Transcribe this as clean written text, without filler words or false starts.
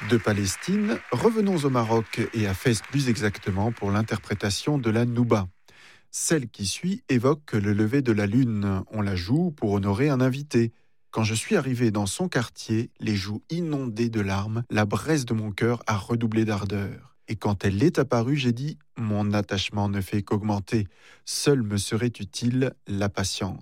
De Palestine, revenons au Maroc et à Fès plus exactement pour l'interprétation de la Nouba. Celle qui suit évoque le lever de la lune. On la joue pour honorer un invité. Quand je suis arrivé dans son quartier, les joues inondées de larmes, la braise de mon cœur a redoublé d'ardeur. Et quand elle est apparue, j'ai dit « Mon attachement ne fait qu'augmenter. Seule me serait utile la patience. »